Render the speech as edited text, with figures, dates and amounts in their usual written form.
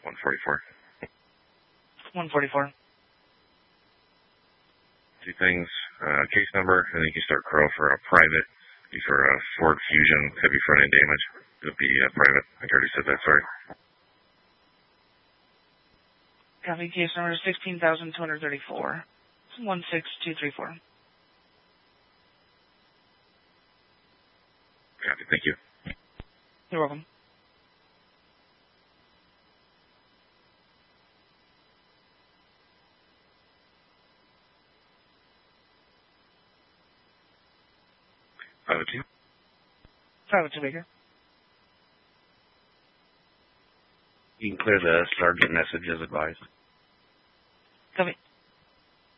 144. 144. Two things, case number, and then you can start Crow for a private. For a Ford Fusion heavy front end damage. It'll be private. I already said that, sorry. Copy, case number 16,234. 16234. Copy, thank you. You're welcome. Two. 502 Baker. You can clear the sergeant message as advised. Copy.